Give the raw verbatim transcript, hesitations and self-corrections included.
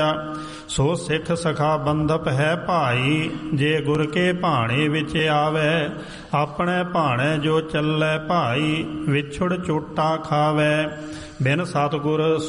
ਸੋ ਸਿੱਖ ਸਖਾ ਬੰਧਪ ਹੈ ਭਾਈ, ਜੇ ਗੁਰ ਕੇ ਭਾਣੇ ਵਿੱਚ ਆਵੈ। ਆਪਣੇ ਭਾਣੇ ਜੋ ਚੱਲੈ ਭਾਈ, ਵਿਛੜ ਚੋਟਾ ਖਾਵੈ। ਬਿਨ ਸਤਿਗੁਰ